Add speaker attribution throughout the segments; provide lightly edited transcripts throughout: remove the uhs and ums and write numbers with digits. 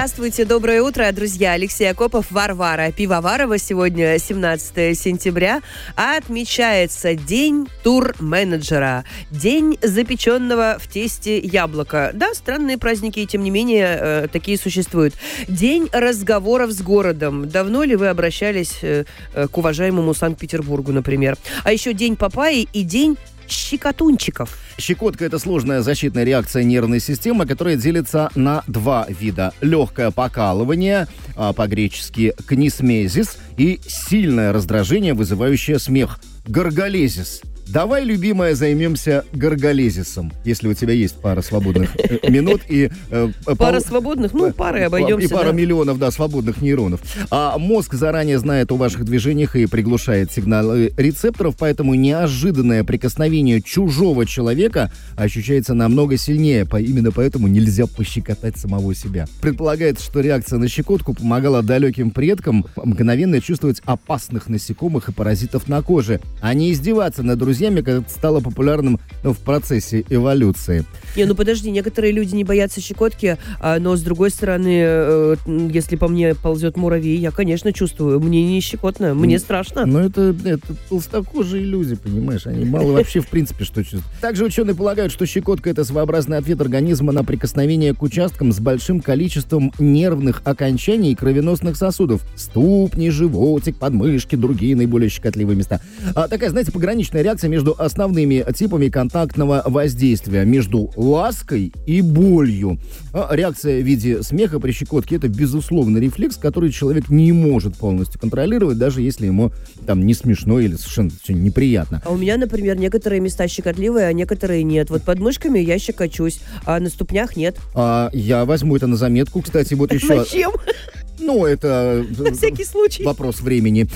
Speaker 1: Здравствуйте, доброе утро, друзья. Алексей Акопов, Варвара Пивоварова. Сегодня 17 сентября. Отмечается День турменеджера. День запеченного в тесте яблока. Да, странные праздники, и тем не менее, такие существуют. День разговоров с городом. Давно ли вы обращались к уважаемому Санкт-Петербургу, например? А еще День Папайи и День щекотунчиков.
Speaker 2: Щекотка – это сложная защитная реакция нервной системы, которая делится на два вида. Легкое покалывание, по-гречески книсмезис, и сильное раздражение, вызывающее смех – горголезис. Давай, любимая, займемся горголезисом, если у тебя есть пара свободных минут и...
Speaker 1: Пара свободных? Ну, парой обойдемся.
Speaker 2: И пара миллионов, да, свободных нейронов. А мозг заранее знает о ваших движениях и приглушает сигналы рецепторов, поэтому неожиданное прикосновение чужого человека ощущается намного сильнее. Именно поэтому нельзя пощекотать самого себя. Предполагается, что реакция на щекотку помогала далеким предкам мгновенно чувствовать опасных насекомых и паразитов на коже, а не издеваться над друзьями, как это стало популярным в процессе эволюции.
Speaker 1: Ну подожди, некоторые люди не боятся щекотки, но с другой стороны, если по мне ползет муравей, я, конечно, чувствую, мне не щекотно, мне страшно.
Speaker 2: Но это толстокожие люди, понимаешь, они мало вообще в принципе что чувствуют. Также ученые полагают, что щекотка – это своеобразный ответ организма на прикосновение к участкам с большим количеством нервных окончаний и кровеносных сосудов. Ступни, животик, подмышки, другие наиболее щекотливые места. Такая, знаете, пограничная реакция между основными типами контактного воздействия, между лаской и болью. Реакция в виде смеха при щекотке – это безусловный рефлекс, который человек не может полностью контролировать, даже если ему там не смешно или совершенно неприятно.
Speaker 1: А у меня, например, некоторые места щекотливые, а некоторые нет. Вот под мышками я щекочусь, а на ступнях нет.
Speaker 2: Я возьму это на заметку. Кстати, вот еще...
Speaker 1: Зачем?
Speaker 2: Ну, это
Speaker 1: на всякий случай.
Speaker 2: Вопрос времени.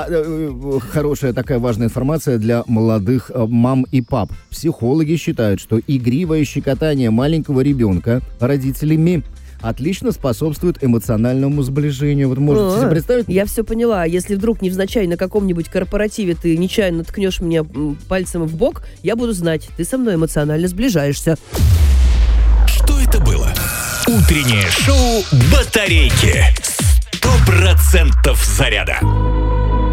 Speaker 2: Хорошая такая важная информация для молодых мам и пап. Психологи считают, что игривое щекотание маленького ребенка родителями отлично способствует эмоциональному сближению. Вот можете себе представить?
Speaker 1: Я все поняла. Если вдруг невзначай на каком-нибудь корпоративе ты нечаянно ткнешь меня пальцем в бок, я буду знать, ты со мной эмоционально сближаешься.
Speaker 3: Что это было? Утреннее шоу «Батарейки». 100% заряда.